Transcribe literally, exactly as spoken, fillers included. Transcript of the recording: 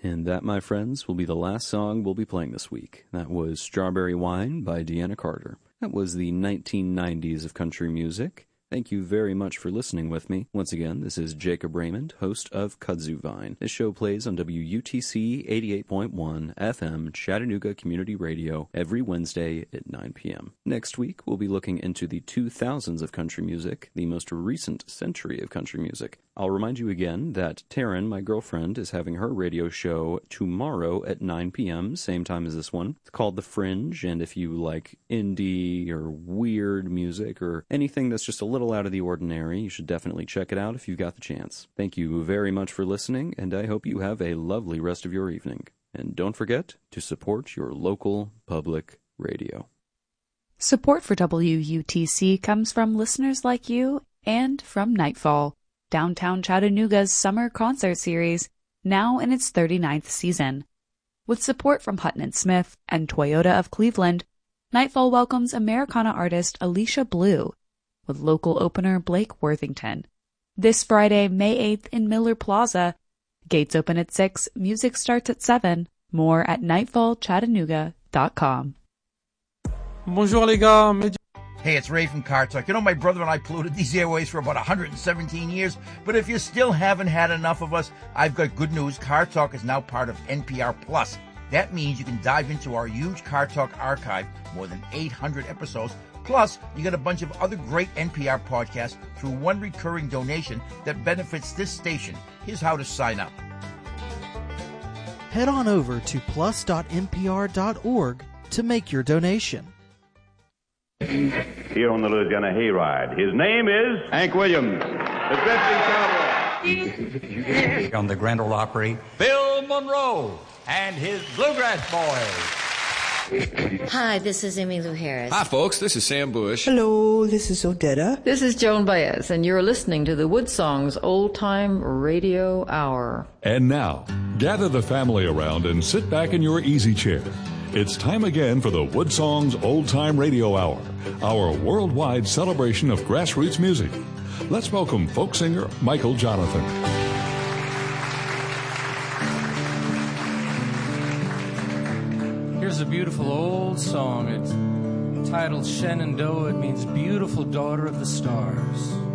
And that, my friends, will be the last song we'll be playing this week. That was Strawberry Wine by Deanna Carter. That was the nineteen nineties of country music. Thank you very much for listening with me. Once again, this is Jacob Raymond, host of Kudzu Vine. This show plays on W U T C eighty-eight point one F M Chattanooga Community Radio every Wednesday at nine p.m. Next week, we'll be looking into the two thousands of country music, the most recent century of country music. I'll remind you again that Taryn, my girlfriend, is having her radio show tomorrow at nine p.m., same time as this one. It's called The Fringe, and if you like indie or weird music or anything that's just a little out of the ordinary, you should definitely check it out if you've got the chance. Thank you very much for listening, and I hope you have a lovely rest of your evening. And don't forget to support your local public radio. Support for W U T C comes from listeners like you and from Nightfall, Downtown Chattanooga's summer concert series, now in its thirty-ninth season. With support from Hutton and Smith and Toyota of Cleveland, Nightfall welcomes Americana artist Alicia Blue, with local opener Blake Worthington. This Friday, May eighth in Miller Plaza. Gates open at six, music starts at seven. More at nightfall chattanooga dot com. Bonjour les gars. Hey, it's Ray from Car Talk. You know, my brother and I polluted these airways for about one hundred seventeen years, but if you still haven't had enough of us, I've got good news. Car Talk is now part of N P R Plus. That means you can dive into our huge Car Talk archive, more than eight hundred episodes. Plus, you get a bunch of other great N P R podcasts through one recurring donation that benefits this station. Here's how to sign up. Head on over to plus dot n p r dot org to make your donation. Here on the Louisiana Hayride, his name is Hank Williams, the drifting cowboy. On the Grand Ole Opry, Bill Monroe and his Bluegrass Boys. Hi, this is Emmylou Harris. Hi, folks. This is Sam Bush. Hello, this is Odetta. This is Joan Baez, and you're listening to the Woodsongs Old Time Radio Hour. And now, gather the family around and sit back in your easy chair. It's time again for the Woodsongs Old Time Radio Hour, our worldwide celebration of grassroots music. Let's welcome folk singer Michael Jonathan. Here's a beautiful old song. It's titled Shenandoah. It means beautiful daughter of the stars.